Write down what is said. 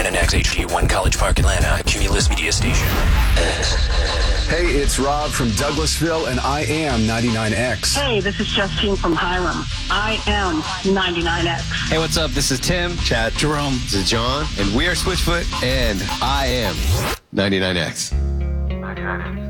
99X HD1 College Park, Atlanta, Cumulus Media Station. Hey, it's Rob from Douglasville, and I am 99X. Hey, this is Justine from Hiram. I am 99X. Hey, what's up? This is Tim, Chad, Jerome, this is John, and we are Switchfoot, and I am 99X. 99X.